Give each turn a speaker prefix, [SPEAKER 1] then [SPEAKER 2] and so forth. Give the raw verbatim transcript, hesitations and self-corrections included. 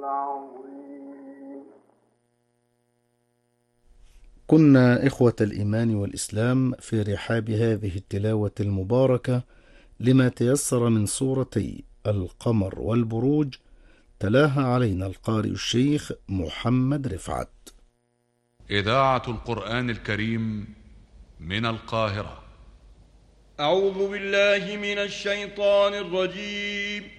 [SPEAKER 1] العظيم.
[SPEAKER 2] كنا إخوة الإيمان والإسلام في رحاب هذه التلاوة المباركة لما تيسر من سورتي القمر والبروج، تلاها علينا القارئ الشيخ محمد رفعت.
[SPEAKER 3] إذاعة القرآن الكريم من القاهرة.
[SPEAKER 4] أعوذ بالله من الشيطان الرجيم.